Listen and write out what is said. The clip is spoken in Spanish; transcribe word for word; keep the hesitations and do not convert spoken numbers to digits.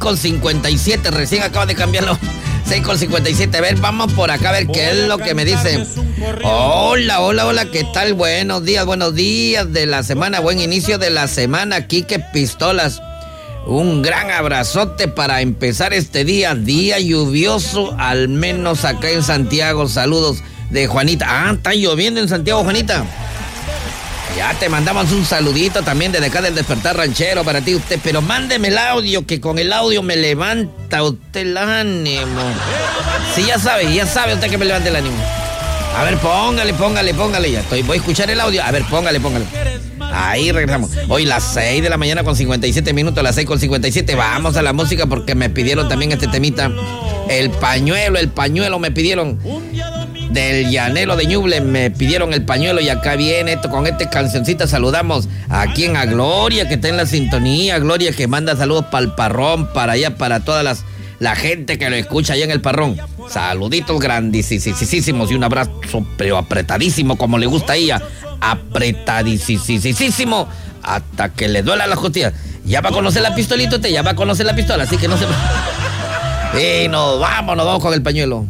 con cincuenta y siete, recién acabo de cambiarlo. seis con cincuenta y siete, a ver, vamos por acá a ver qué es lo que me dicen. Hola, hola, hola, ¿qué tal? Buenos días, buenos días de la semana, buen inicio de la semana, Quique Pistolas. Un gran abrazote para empezar este día, día lluvioso, al menos acá en Santiago. Saludos de Juanita. Ah, está lloviendo en Santiago, Juanita. Ya te mandamos un saludito también desde acá del Despertar Ranchero para ti, usted. Pero mándeme el audio, que con el audio me levanta usted el ánimo. Sí, ya sabe, ya sabe usted que me levanta el ánimo. A ver, póngale, póngale, póngale. Ya estoy, voy a escuchar el audio. A ver, póngale, póngale. Ahí regresamos. Hoy las seis de la mañana con cincuenta y siete minutos, las seis con cincuenta y siete. Vamos a la música porque me pidieron también este temita. El pañuelo, el pañuelo me pidieron. Del Llanero de Ñuble me pidieron el pañuelo y acá viene esto con esta cancioncita. Saludamos a quien, a Gloria que está en la sintonía, Gloria que manda saludos para el Parrón, para allá, para todas las la gente que lo escucha allá en el Parrón. Saluditos grandísimos y un abrazo pero apretadísimo como le gusta a ella, apretadísimo hasta que le duela la costilla. Ya va a conocer la pistolita usted, ya va a conocer la pistola, así que no se... Y nos vamos, nos vamos con el pañuelo.